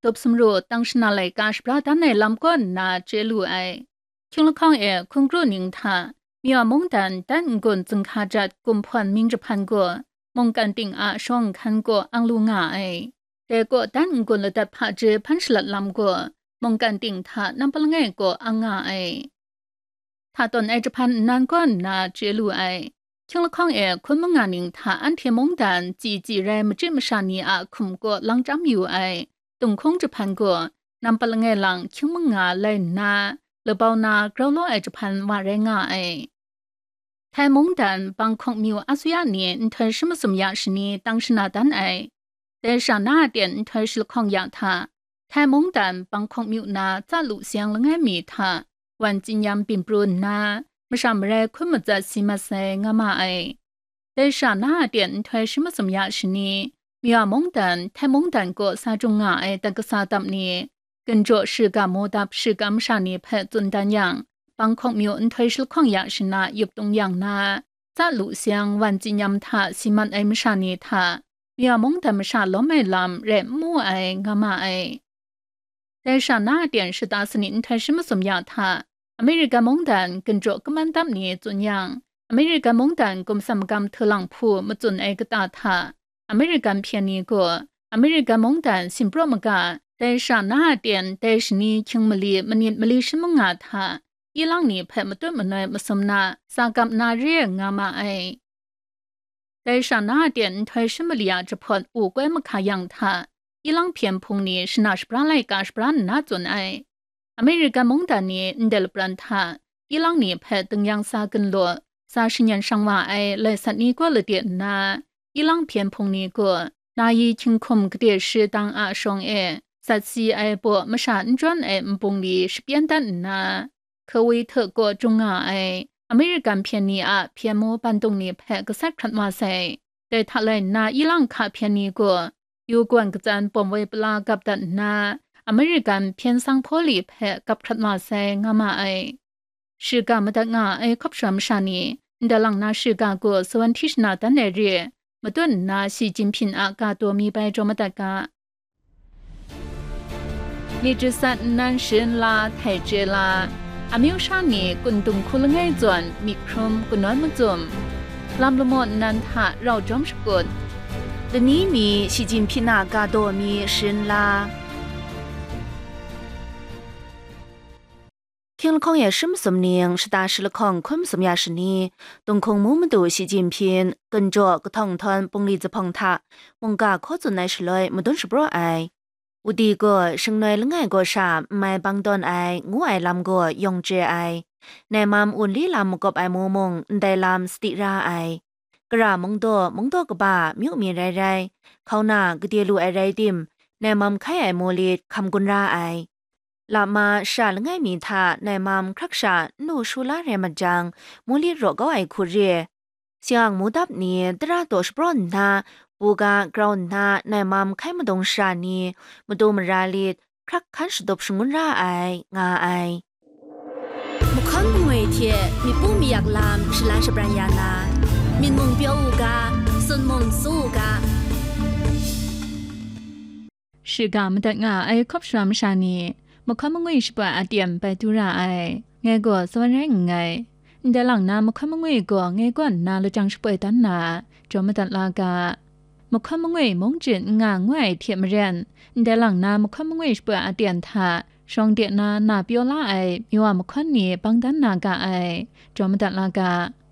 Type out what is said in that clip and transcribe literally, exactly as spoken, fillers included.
ตบสำรวจตั้งชนาไลกาสปราดันในลำก้นนาเจลูไอคิงละข้องเอคงกรูนิงทามีอามงดันดันกวนจึงขาจัดกุมพวนมิงจะพันกัวมงกันติงอาช่องคันกัวอังลูงาไอแต่กัวดันกวนละดัดผาเจพันฉลัดลำกัวมงกันติงทานำปลงเงกัวอังงาไอถ้าตนไอจะพันนานก้อนนาเจลูไอคิงละข้องเอคนมงานิงทาอันเทียมงดันจีจีแรมจิมชานีอาคุมกัวลังจำอยู่ไอตรงคงจะพันกัวนำปลงเงลังคิงมงาเลยนาเลเบานากราวโลไอจะพันว่าแรงไอไทยมงดันบางคงมีอาสุยานีนเธอสมสมยาชนีตั้งชนาดันไอแต่ชาหน้าเดียนเธอสิลของยาทาไทยมงดันบางคงมีนาจะลุเสียงละไงมีทาวันจินยามปิมปรุนนาไม่ชามเรคุณมันจะสิมาเซงามาไอแต่ชาหน้าเดียนเธอสมสมยาชนีมีอามงดันไทยมงดันก็ซาจงงาไอตังกษาตับนี้跟着是个摩达是个啥呢？拍准单样，帮空苗恩推是空样是那入东样那，在路上万金阳他西曼爱么啥呢他，苗蒙他们啥老没làm人母爱干嘛爱？但是那点是大四年推什么什么样他，อเมริกามงดัน跟着个曼达呢怎样？อเมริกามงดันกุมสามกรรมเทลังพูมาจุนไอกตา他，อเมริกันเพียงนี้ก็อเมริกามงดันสิบโปรมกาแต่ชาหน้าเดียนแต่ชนีคิงมลีมันยินมลีชมงาทาอีหลังนี้เพ่มาตัวมันเลยมาสมนาสากับนาเรียงามาไอแต่ชาหน้าเดียนเธอชมลีอาจะพอดอูกวยมขายังทาอีหลังเพียงพงนี้ชนะสปราไลกาสปรานาจนไออเมริกันมงดานี้เดลปรันทาอีหลังนี้เพ่ตึงยังสากันลัวสาชิญยันสังว่าไอเลยสัตนี้ก็เลยเดียนนาอีหลังเพียงพงนี้ก็นายชิงคมกเดียชื่อตังอาชงเอสัตซีไอปอมชานจวนไอมปงลีสเปียนดันนาเควิเถกก็จงอาไออเมริกันเพียงนี้อะเพียงโมปันตรงนี้แพ้ก็สักครั้งมาใส่แต่ถ้าเลยนาอีหลังขาเพียงนี้ก็อยู่กวนกจันปมไว้ปลากับดันนาอเมริกันเพียงสังพอลีแพ้กับครั้งมาใส่งามาไอชื่อกามดักงาไอคบชมชานีเดลังนาชื่อกาก็สวรรค์ที่ชนะดันเนเรียมาต้นนาสีจิมพินอากาตัวมีไปจอมดักกา你这三男生啦，太直啦，阿没有啥呢，滚动苦了爱转，米克隆滚暖么转，拉了么难他绕中是滚。 的你米习近平那嘎多米生啦。听了抗也什么什么呢？是大师了抗困什么呀？是呢？东空木木都习近平跟着个团团蹦里子碰他，蒙嘎可做乃是来木顿是不爱。อุดีก็ซึ่งในละไงก็ชาไม่บังตอนไองูไอลำก็ยงเจไอในมามอุ่นลี่ลำกับไอโมมงได้ลำสติราไอกระมงโตมงโตกบ้ามิวมีไรไรเขาหน้ากเดียลูไอไรดิมในมามไข่ไอโมลีดคำกุนราไอลามาชาละไงมีท่าในมามครักษาโนชูลาเรมันจังโมลีดรก็ไอคุเรียเสียงมูดับนี้ตราโตสปรอนนาปูกากราวนาในมามไข่มาดงชานีมาดูมราลีดครักขันสดบสงุนราไองาไอมุขันมวยเทมีปูมีอยากลามชลาชบรัญญานามีมงเปียวอูกาสนมงสู้กา是个么的我爱可什么啥呢？มุขันมวย是不อาเดียมไปดูราไอไงก็สวรรค์ไงแต่หลังน้ำมุขันมวยก็ไงก็น่าละจังสปอยตันนาจอมตัดลากามุขมงวยมงจินงางไว้เทียมเรียนแต่หลังนามุขมงวยเปอเดียนทาชงเดียนานาเปียวลาไอมีว่ามุขนี้บังดันนากาไอจอมดันลากา